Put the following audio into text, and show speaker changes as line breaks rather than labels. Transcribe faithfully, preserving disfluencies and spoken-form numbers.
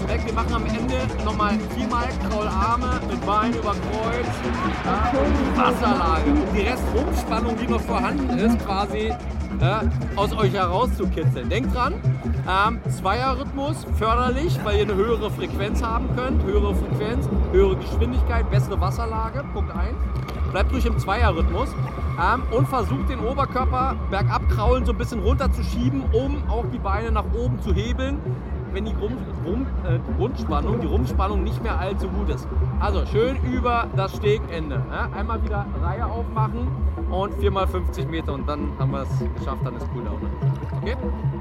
weg. Wir machen am Ende nochmal viermal Kraularme mit Bein über Kreuz. Ja, und Wasserlage. Um die Restrumspannung, die noch vorhanden ist, quasi ja, aus euch herauszukitzeln. Denkt dran, ähm, Zweierrhythmus förderlich, weil ihr eine höhere Frequenz haben könnt. Höhere Frequenz, höhere Geschwindigkeit, bessere Wasserlage. Punkt eins. Bleibt ruhig im Zweierrhythmus ähm, und versucht den Oberkörper bergab kraulen so ein bisschen runter zu schieben, um auch die Beine nach oben zu hebeln, wenn die Grund, Grund, äh, Grundspannung, die Rumpfspannung nicht mehr allzu gut ist. Also schön über das Stegende. Ja? Einmal wieder Reihe aufmachen und vier mal fünfzig Meter und dann haben wir es geschafft, dann ist Cooldown. Okay?